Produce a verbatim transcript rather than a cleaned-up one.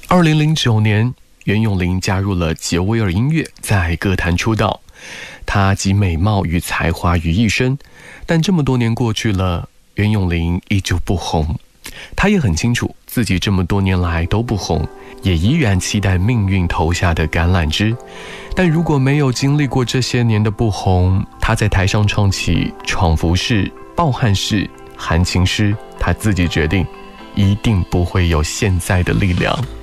二零零九年，袁咏琳加入了杰威尔音乐，在歌坛出道。她集美貌与才华于一身，但这么多年过去了，袁咏琳依旧不红。她也很清楚自己这么多年来都不红，也依然期待命运投下的橄榄枝。但如果没有经历过这些年的不红，她在台上唱起闯福式、抱憾式、含情诗，她自己决定一定不会有现在的力量。